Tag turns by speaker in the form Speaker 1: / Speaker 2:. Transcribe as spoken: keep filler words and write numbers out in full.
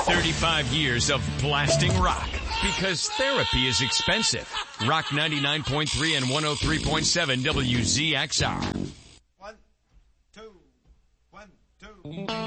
Speaker 1: thirty-five years of blasting rock. Because therapy is expensive. Rock ninety-nine point three and one oh three point seven W Z X R.
Speaker 2: One, two, one, two.